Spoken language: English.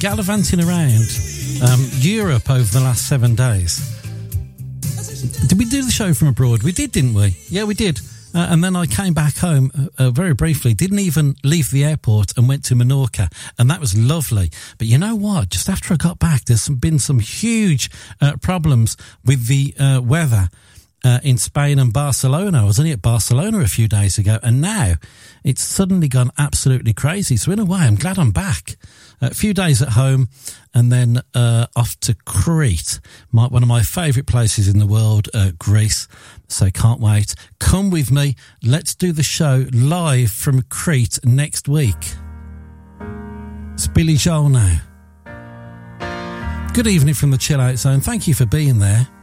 gallivanting around Europe over the last 7 days. Did we do the show from abroad? We did, didn't we? Yeah, we did. And then I came back home very briefly, didn't even leave the airport and went to Menorca. And that was lovely. But you know what? Just after I got back, there's been some huge problems with the weather in Spain and Barcelona. I was only at Barcelona a few days ago, and now it's suddenly gone absolutely crazy. So in a way, I'm glad I'm back. A few days at home, and then off to Crete, one of my favourite places in the world, Greece. So can't wait. Come with me. Let's do the show live from Crete next week. It's Billy Joel now. Good evening from the Chill Out Zone. Thank you for being there.